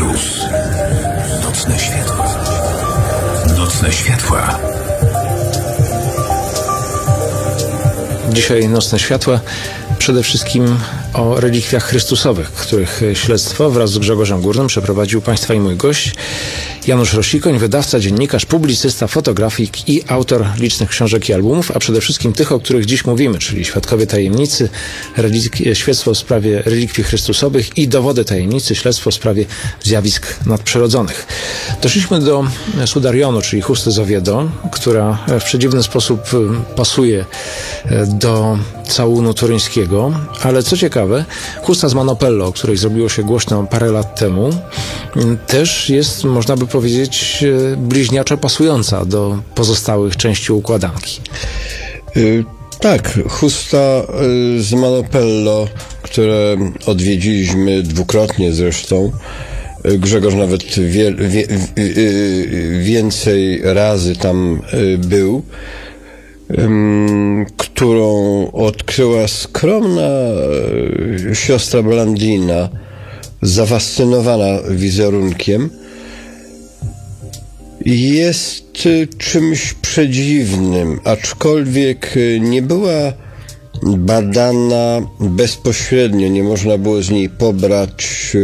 Plus. Nocne światła. Nocne światła. Dzisiaj Nocne Światła przede wszystkim o relikwiach chrystusowych, których śledztwo wraz z Grzegorzem Górnym przeprowadził Państwa i mój gość Janusz Rosikoń, wydawca, dziennikarz, publicysta, fotografik i autor licznych książek i albumów, a przede wszystkim tych, o których dziś mówimy, czyli Świadkowie Tajemnicy, śledztwo w sprawie relikwii chrystusowych i Dowody Tajemnicy, śledztwo w sprawie zjawisk nadprzyrodzonych. Doszliśmy do Sudarionu, czyli chusty z Oviedo, która w przedziwny sposób pasuje do całunu turyńskiego, ale co ciekawe, chusta z Manopello, o której zrobiło się głośno parę lat temu, też jest, można by powiedzieć, bliźniaczo pasująca do pozostałych części układanki. Tak, chusta z Manopello, które odwiedziliśmy dwukrotnie zresztą. Grzegorz nawet więcej razy tam był, którą odkryła skromna siostra Blandina, zafascynowana wizerunkiem. Jest czymś przedziwnym, aczkolwiek nie była badana bezpośrednio, nie można było z niej pobrać